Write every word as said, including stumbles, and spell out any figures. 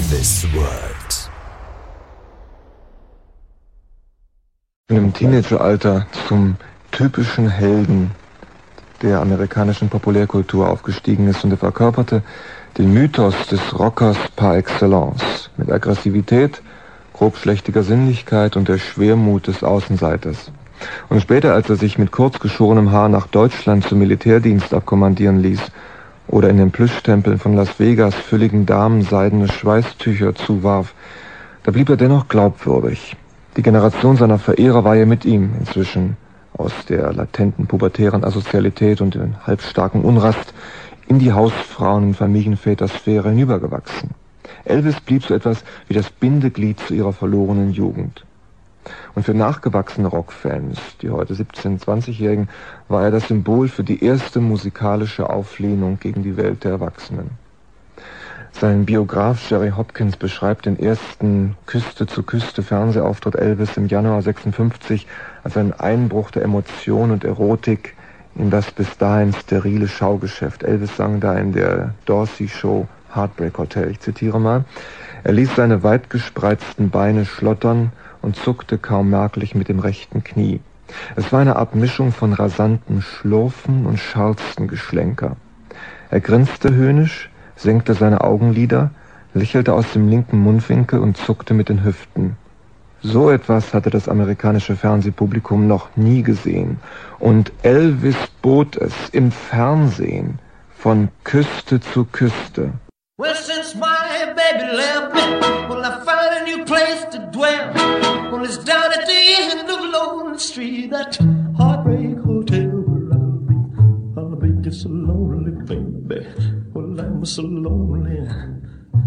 Elvis World. Im Teenageralter zum typischen Helden der amerikanischen Populärkultur aufgestiegen ist und er verkörperte den Mythos des Rockers par excellence mit Aggressivität, grobschlächtiger Sinnlichkeit und der Schwermut des Außenseiters. Und später, als er sich mit kurzgeschorenem Haar nach Deutschland zum Militärdienst abkommandieren ließ oder in den Plüschtempeln von Las Vegas fülligen Damen seidene Schweißtücher zuwarf, da blieb er dennoch glaubwürdig. Die Generation seiner Verehrer war ja mit ihm inzwischen aus der latenten pubertären Asozialität und den halbstarken Unrast in die Hausfrauen- und Familienvätersphäre hinübergewachsen. Elvis blieb so etwas wie das Bindeglied zu ihrer verlorenen Jugend. Und für nachgewachsene Rockfans, die heute siebzehn-, zwanzigjährigen, war er das Symbol für die erste musikalische Auflehnung gegen die Welt der Erwachsenen. Sein Biograf Jerry Hopkins beschreibt den ersten Küste-zu-Küste-Fernsehauftritt Elvis im Januar sechsundfünfzig als einen Einbruch der Emotion und Erotik in das bis dahin sterile Schaugeschäft. Elvis sang da in der Dorsey Show Heartbreak Hotel. Ich zitiere mal: Er ließ seine weit gespreizten Beine schlottern und zuckte kaum merklich mit dem rechten Knie. Es war eine Art Mischung von rasantem Schlurfen und scharfstem Geschlenker. Er grinste höhnisch, senkte seine Augenlider, lächelte aus dem linken Mundwinkel und zuckte mit den Hüften. So etwas hatte das amerikanische Fernsehpublikum noch nie gesehen. Und Elvis bot es im Fernsehen von Küste zu Küste. Well, since my baby left me, well, I found a new place to dwell. Well, it's down at the end of Lonely Street, that Heartbreak Hotel where I'll be. I'll be just so lonely, baby. Well, I'm so lonely.